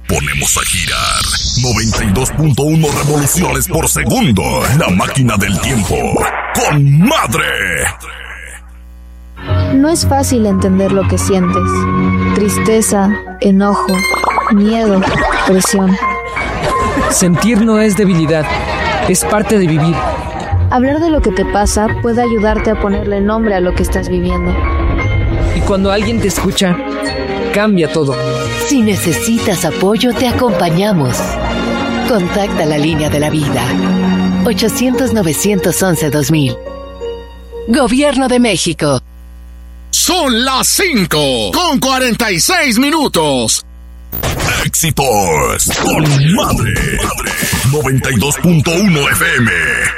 ponemos a girar. 92.1 revoluciones por segundo. La máquina del tiempo. ¡Con madre! No es fácil entender lo que sientes. Tristeza, enojo, miedo, presión. Sentir no es debilidad, es parte de vivir. Hablar de lo que te pasa puede ayudarte a ponerle nombre a lo que estás viviendo. Y cuando alguien te escucha, cambia todo. Si necesitas apoyo, te acompañamos. Contacta la línea de la vida. 800-911-2000. Gobierno de México. Son las 5:46. Éxitos con madre. 92.1 FM.